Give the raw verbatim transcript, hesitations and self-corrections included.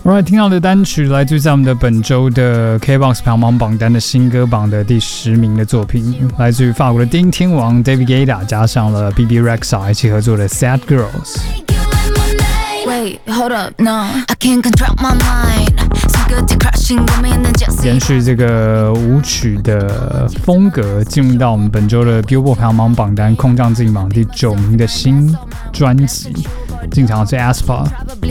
Alright， 听到的单曲来自在我们的本周的 K B O X 排行榜榜单的新歌榜的第十名的作品，来自于法国的低音天王 David Guetta 加上了 B B Rexa 一起合作的 Sad Girls。Wait, hold up, no, I can't control my mind. 延续这个舞曲的风格，进入到我们本周的 Billboard 排行榜榜单空降进榜第九名的新专辑，进场是 aespa